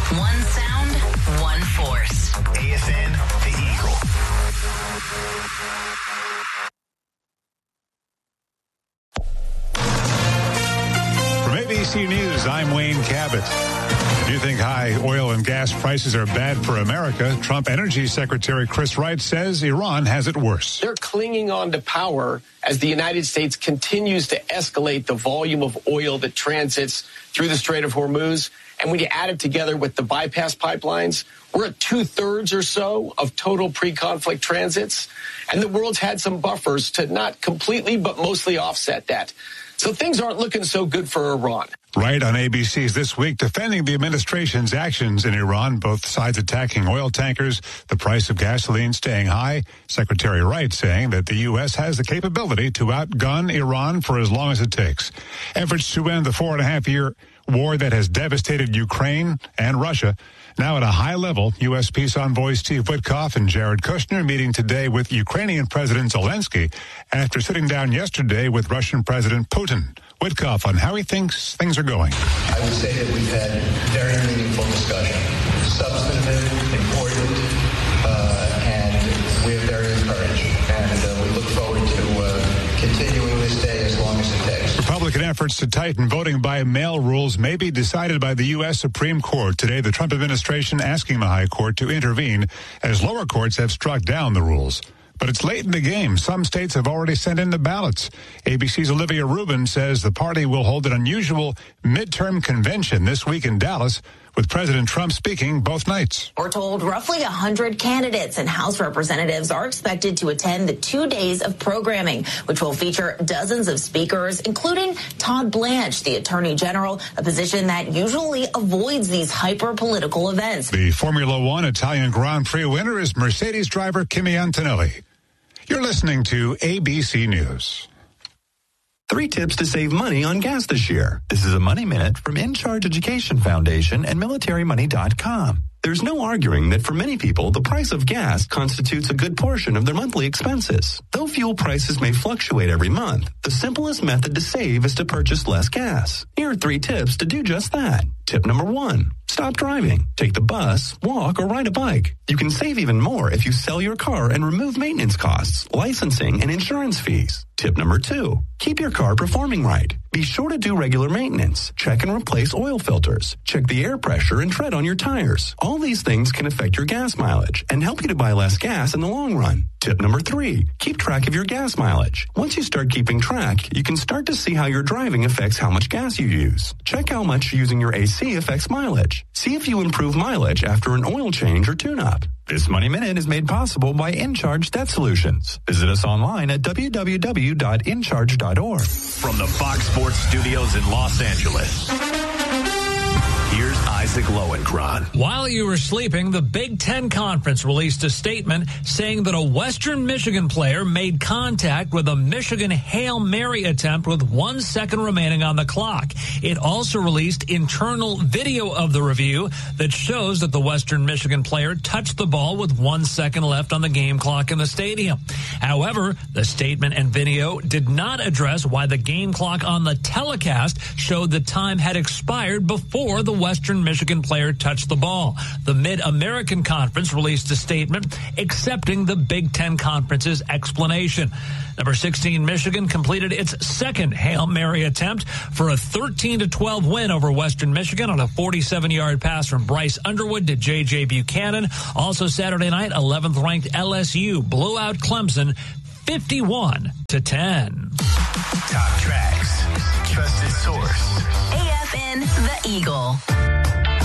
One sound, one force. AFN, the Eagle. From ABC News, I'm Wayne Cabot. If you think high oil and gas prices are bad for America, Trump Energy Secretary Chris Wright says Iran has it worse. They're clinging on to power as the United States continues to escalate the volume of oil that transits through the Strait of Hormuz. And when you add it together with the bypass pipelines, we're at 2/3 or so of total pre-conflict transits. And the world's had some buffers to not completely, but mostly offset that. So things aren't looking so good for Iran. Wright on ABC's This Week defending the administration's actions in Iran, both sides attacking oil tankers, the price of gasoline staying high. Secretary Wright saying that the U.S. has the capability to outgun Iran for as long as it takes. Efforts to end the 4.5-year war that has devastated Ukraine and Russia. Now at a high level, U.S. peace envoys Steve Witkoff and Jared Kushner meeting today with Ukrainian President Zelensky after sitting down yesterday with Russian President Putin. Witkoff on how he thinks things are going. I would say that we've had very meaningful discussion, substantive, important, and we are very encouraged. And we look forward to continuing this day as long as it takes. Republican efforts to tighten voting by mail rules may be decided by the U.S. Supreme Court. Today, the Trump administration asking the High Court to intervene as lower courts have struck down the rules. But it's late in the game. Some states have already sent in the ballots. ABC's Olivia Rubin says the party will hold an unusual midterm convention this week in Dallas, with President Trump speaking both nights. We're told roughly 100 candidates and House representatives are expected to attend the 2 days of programming, which will feature dozens of speakers, including Todd Blanche, the Attorney General, a position that usually avoids these hyper-political events. The Formula One Italian Grand Prix winner is Mercedes driver Kimi Antonelli. You're listening to ABC News. 3 tips to save money on gas this year. This is a Money Minute from In Charge Education Foundation and MilitaryMoney.com. There's no arguing that for many people, the price of gas constitutes a good portion of their monthly expenses. Though fuel prices may fluctuate every month, the simplest method to save is to purchase less gas. Here are 3 tips to do just that. Tip number 1, stop driving. Take the bus, walk, or ride a bike. You can save even more if you sell your car and remove maintenance costs, licensing, and insurance fees. Tip number 2, keep your car performing right. Be sure to do regular maintenance. Check and replace oil filters. Check the air pressure and tread on your tires. All these things can affect your gas mileage and help you to buy less gas in the long run. Tip number 3, keep track of your gas mileage. Once you start keeping track, you can start to see how your driving affects how much gas you use. Check how much using your AC affects mileage. See if you improve mileage after an oil change or tune-up. This Money Minute is made possible by InCharge Debt Solutions. Visit us online at www.incharge.org. From the Fox Sports Studios in Los Angeles, here's Isaac Lowenkron. While you were sleeping, the Big Ten Conference released a statement saying that a Western Michigan player made contact with a Michigan Hail Mary attempt with 1 second remaining on the clock. It also released internal video of the review that shows that the Western Michigan player touched the ball with 1 second left on the game clock in the stadium. However, the statement and video did not address why the game clock on the telecast showed the time had expired before the Western Michigan player touched the ball. The Mid-American Conference released a statement accepting the Big Ten Conference's explanation. Number 16, Michigan completed its second Hail Mary attempt for a 13-12 win over Western Michigan on a 47-yard pass from Bryce Underwood to J.J. Buchanan. Also Saturday night, 11th-ranked LSU blew out Clemson 51-10. Top tracks,